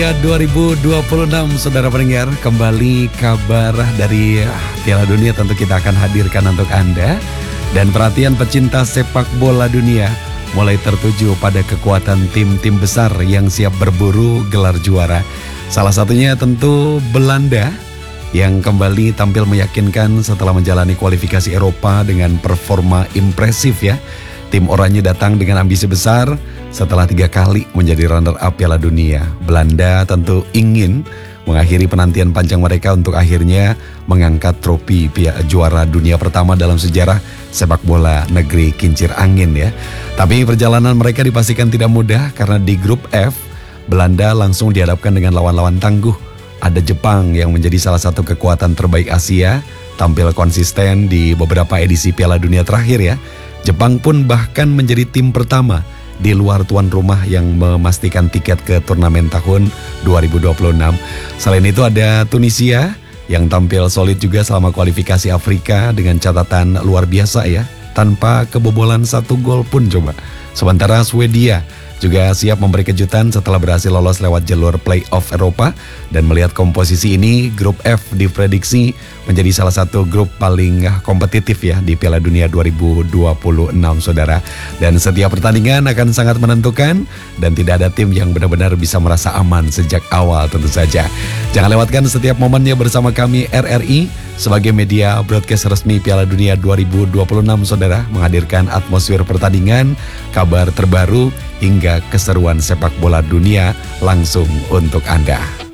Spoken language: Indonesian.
Ya 2026 saudara pendengar, kembali kabar dari Piala Dunia tentu kita akan hadirkan untuk Anda. Dan perhatian pecinta sepak bola dunia mulai tertuju pada kekuatan tim-tim besar yang siap berburu gelar juara. Salah satunya tentu Belanda yang kembali tampil meyakinkan setelah menjalani kualifikasi Eropa dengan performa impresif ya. Tim oranye datang dengan ambisi besar setelah 3 kali menjadi runner-up Piala Dunia. Belanda tentu ingin mengakhiri penantian panjang mereka untuk akhirnya mengangkat trofi juara dunia pertama dalam sejarah sepak bola negeri kincir angin ya. Tapi perjalanan mereka dipastikan tidak mudah karena di grup F, Belanda langsung dihadapkan dengan lawan-lawan tangguh. Ada Jepang yang menjadi salah satu kekuatan terbaik Asia, tampil konsisten di beberapa edisi Piala Dunia terakhir ya. Jepang pun bahkan menjadi tim pertama di luar tuan rumah yang memastikan tiket ke turnamen tahun 2026. Selain itu ada Tunisia yang tampil solid juga selama kualifikasi Afrika dengan catatan luar biasa ya, tanpa kebobolan 1 gol pun coba. Sementara Swedia juga siap memberi kejutan setelah berhasil lolos lewat jalur play-off Eropa. Dan melihat komposisi ini, grup F diprediksi menjadi salah satu grup paling kompetitif ya di Piala Dunia 2026 saudara. Dan setiap pertandingan akan sangat menentukan dan tidak ada tim yang benar-benar bisa merasa aman sejak awal tentu saja. Jangan lewatkan setiap momennya bersama kami RRI sebagai media broadcast resmi Piala Dunia 2026 saudara, menghadirkan atmosfer pertandingan, kabar terbaru hingga keseruan sepak bola dunia langsung untuk Anda.